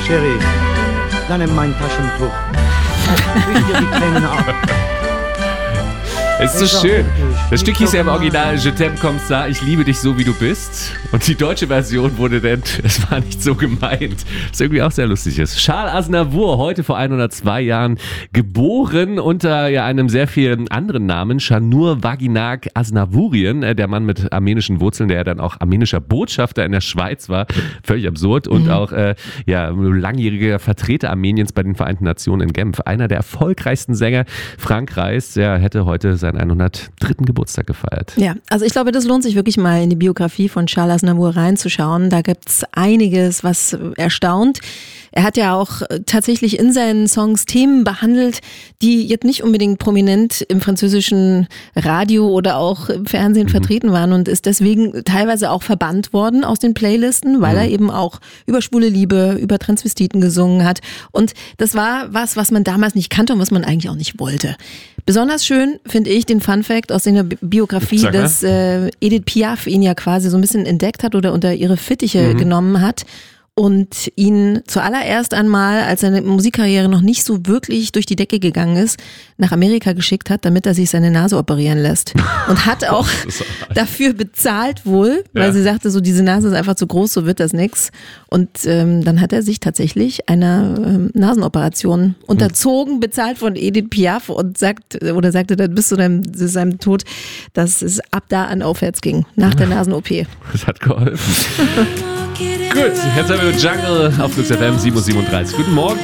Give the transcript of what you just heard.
Sherry, dann nimm mein Taschentuch. Wisch dir die Tränen ab. Es ist so schön. Das Stück hieß ja im Original Je t'aime comme ça, ich liebe dich so wie du bist. Und die deutsche Version wurde dann, es war nicht so gemeint. Was irgendwie auch sehr lustig ist. Charles Aznavour, heute vor 102 Jahren geboren unter einem sehr vielen anderen Namen. Shanur Vaginak Aznavourian, der Mann mit armenischen Wurzeln, der ja dann auch armenischer Botschafter in der Schweiz war. Völlig absurd. Und auch langjähriger Vertreter Armeniens bei den Vereinten Nationen in Genf. Einer der erfolgreichsten Sänger Frankreichs. Der hätte heute seinen 103. Geburtstag gefeiert. Ja, also ich glaube, das lohnt sich wirklich mal in die Biografie von Charles Aznavour reinzuschauen. Da gibt's einiges, was erstaunt. Er hat ja auch tatsächlich in seinen Songs Themen behandelt, die jetzt nicht unbedingt prominent im französischen Radio oder auch im Fernsehen vertreten waren und ist deswegen teilweise auch verbannt worden aus den Playlisten, weil er eben auch über schwule Liebe, über Transvestiten gesungen hat. Und das war was man damals nicht kannte und was man eigentlich auch nicht wollte. Besonders schön finde ich den Funfact aus der Biografie, dass Edith Piaf ihn ja quasi so ein bisschen entdeckt hat oder unter ihre Fittiche genommen hat und ihn zuallererst einmal, als seine Musikkarriere noch nicht so wirklich durch die Decke gegangen ist, nach Amerika geschickt hat, damit er sich seine Nase operieren lässt. Und hat auch dafür bezahlt wohl, weil sie sagte, so diese Nase ist einfach zu groß, so wird das nix. Und dann hat er sich tatsächlich einer Nasenoperation unterzogen, bezahlt von Edith Piaf und sagte dann bis zu seinem Tod, dass es ab da an aufwärts ging, nach der Nasen-OP. Das hat geholfen. Gut, jetzt haben wir Jungle auf Flux FM 7:37. Guten Morgen.